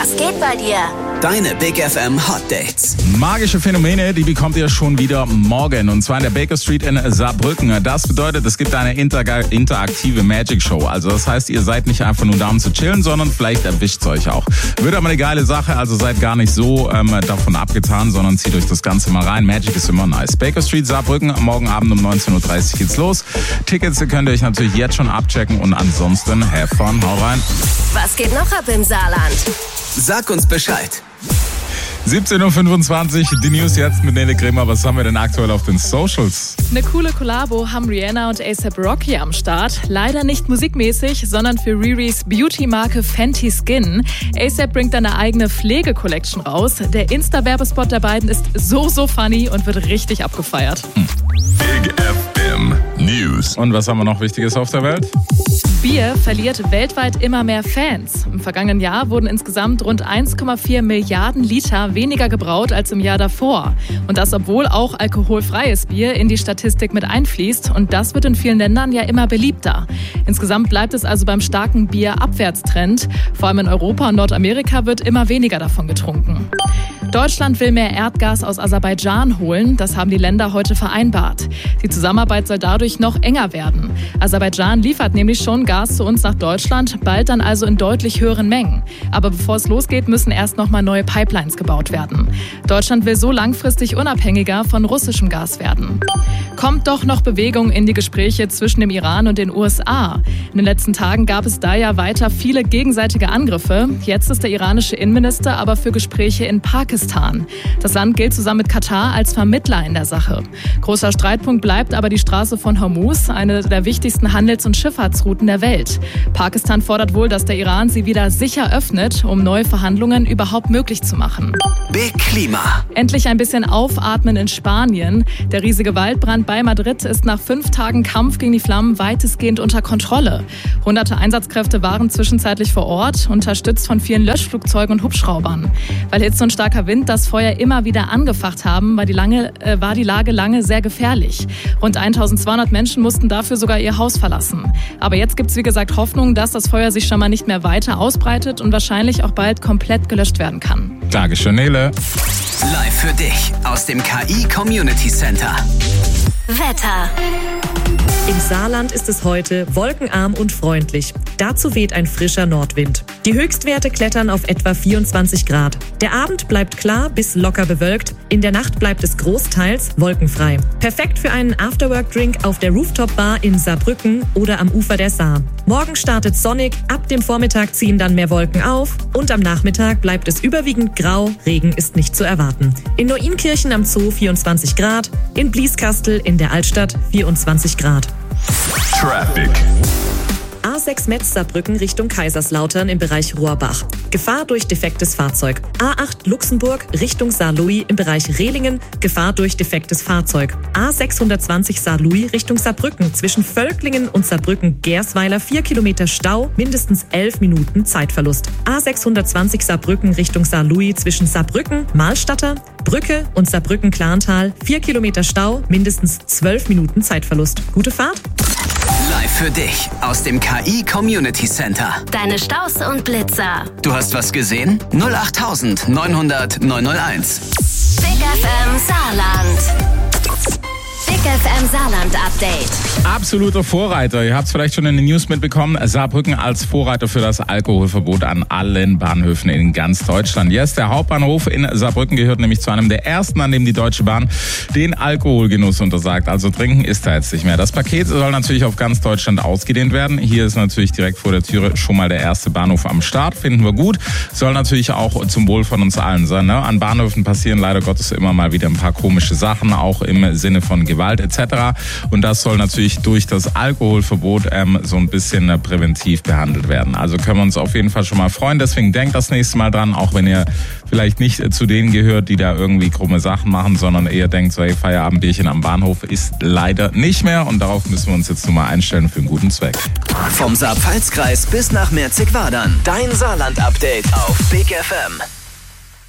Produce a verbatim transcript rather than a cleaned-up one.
Was geht bei dir? Deine Big F M Hot Dates. Magische Phänomene, die bekommt ihr schon wieder morgen. Und zwar in der Baker Street in Saarbrücken. Das bedeutet, es gibt eine inter- interaktive Magic Show. Also das heißt, ihr seid nicht einfach nur da, um zu chillen, sondern vielleicht erwischt es euch auch. Wird aber eine geile Sache, also seid gar nicht so ähm, davon abgetan, sondern zieht euch das Ganze mal rein. Magic ist immer nice. Baker Street Saarbrücken, morgen Abend um neunzehn Uhr dreißig geht's los. Tickets könnt ihr euch natürlich jetzt schon abchecken und ansonsten have fun, hau rein. Was geht noch ab im Saarland? Sag uns Bescheid. siebzehn Uhr fünfundzwanzig, die News jetzt mit Nele Kremer. Was haben wir denn aktuell auf den Socials? Eine coole Kollabo haben Rihanna und A$AP Rocky am Start. Leider nicht musikmäßig, sondern für Riris Beauty-Marke Fenty Skin. A$AP bringt eine eigene Pflege-Collection raus. Der Insta-Werbespot der beiden ist so, so funny und wird richtig abgefeiert. Hm. Big F M News. Und was haben wir noch Wichtiges auf der Welt? Bier verliert weltweit immer mehr Fans. Im vergangenen Jahr wurden insgesamt rund eins Komma vier Milliarden Liter weniger gebraut als im Jahr davor. Und das, obwohl auch alkoholfreies Bier in die Statistik mit einfließt. Und das wird in vielen Ländern ja immer beliebter. Insgesamt bleibt es also beim starken Bierabwärtstrend. Vor allem in Europa und Nordamerika wird immer weniger davon getrunken. Deutschland will mehr Erdgas aus Aserbaidschan holen. Das haben die Länder heute vereinbart. Die Zusammenarbeit soll dadurch noch enger werden. Aserbaidschan liefert nämlich schon Gas zu uns nach Deutschland, bald dann also in deutlich höheren Mengen. Aber bevor es losgeht, müssen erst noch mal neue Pipelines gebaut werden. Deutschland will so langfristig unabhängiger von russischem Gas werden. Kommt doch noch Bewegung in die Gespräche zwischen dem Iran und den U S A. In den letzten Tagen gab es da ja weiter viele gegenseitige Angriffe. Jetzt ist der iranische Innenminister aber für Gespräche in Pakistan. Das Land gilt zusammen mit Katar als Vermittler in der Sache. Großer Streitpunkt bleibt aber die Straße von Hormuz, eine der wichtigsten Handels- und Schifffahrtsrouten der Welt. Pakistan fordert wohl, dass der Iran sie wieder sicher öffnet, um neue Verhandlungen überhaupt möglich zu machen. Big Klima. Endlich ein bisschen aufatmen in Spanien. Der riesige Waldbrand bei Madrid ist nach fünf Tagen Kampf gegen die Flammen weitestgehend unter Kontrolle. Hunderte Einsatzkräfte waren zwischenzeitlich vor Ort, unterstützt von vielen Löschflugzeugen und Hubschraubern. Weil Hitze und starker Wind das Feuer immer wieder angefacht haben, war die, lange, äh, war die Lage lange sehr gefährlich. Rund eintausendzweihundert Menschen mussten dafür sogar ihr Haus verlassen. Aber jetzt gibt es wie gesagt Hoffnung, dass das Feuer sich schon mal nicht mehr weiter ausbreitet und wahrscheinlich auch bald komplett gelöscht werden kann. Dankeschön, Nele. Live für dich aus dem K I Community Center. Wetter. Im Saarland ist es heute wolkenarm und freundlich. Dazu weht ein frischer Nordwind. Die Höchstwerte klettern auf etwa vierundzwanzig Grad. Der Abend bleibt klar bis locker bewölkt. In der Nacht bleibt es großteils wolkenfrei. Perfekt für einen Afterwork-Drink auf der Rooftop-Bar in Saarbrücken oder am Ufer der Saar. Morgen startet sonnig, ab dem Vormittag ziehen dann mehr Wolken auf und am Nachmittag bleibt es überwiegend grau, Regen ist nicht zu erwarten. In Neuinkirchen am Zoo vierundzwanzig Grad, in Blieskastel in der Altstadt vierundzwanzig Grad. Traffic. A sechs Metz Saarbrücken Richtung Kaiserslautern im Bereich Rohrbach. Gefahr durch defektes Fahrzeug. A acht Luxemburg Richtung Saarlouis im Bereich Rehlingen. Gefahr durch defektes Fahrzeug. A sechshundertzwanzig Saarlouis Richtung Saarbrücken. Zwischen Völklingen und Saarbrücken-Gersweiler vier Kilometer Stau, mindestens elf Minuten Zeitverlust. A sechshundertzwanzig Saarbrücken Richtung Saarlouis zwischen Saarbrücken, Mahlstatter, Brücke und Saarbrücken-Klarntal vier Kilometer Stau, mindestens zwölf Minuten Zeitverlust. Gute Fahrt! Live für dich aus dem K I Community Center. Deine Staus und Blitzer. Du hast was gesehen? null acht neunhundert neunhunderteins. Big F M Saarland. Big F M Saarland Update. Absoluter Vorreiter. Ihr habt es vielleicht schon in den News mitbekommen. Saarbrücken als Vorreiter für das Alkoholverbot an allen Bahnhöfen in ganz Deutschland. Yes, der Hauptbahnhof in Saarbrücken gehört nämlich zu einem der ersten, an dem die Deutsche Bahn den Alkoholgenuss untersagt. Also trinken ist da jetzt nicht mehr. Das Paket soll natürlich auf ganz Deutschland ausgedehnt werden. Hier ist natürlich direkt vor der Türe schon mal der erste Bahnhof am Start. Finden wir gut. Soll natürlich auch zum Wohl von uns allen sein. Ne? An Bahnhöfen passieren leider Gottes immer mal wieder ein paar komische Sachen, auch im Sinne von Gewalt et cetera. Und das soll natürlich durch das Alkoholverbot ähm, so ein bisschen äh, präventiv behandelt werden. Also können wir uns auf jeden Fall schon mal freuen. Deswegen denkt das nächste Mal dran, auch wenn ihr vielleicht nicht äh, zu denen gehört, die da irgendwie krumme Sachen machen, sondern eher denkt, so hey, Feierabendbierchen am Bahnhof ist leider nicht mehr. Und darauf müssen wir uns jetzt nun mal einstellen für einen guten Zweck. Vom Saar-Pfalz-Kreis bis nach Merzig-Wadern. Dein Saarland-Update auf Big F M.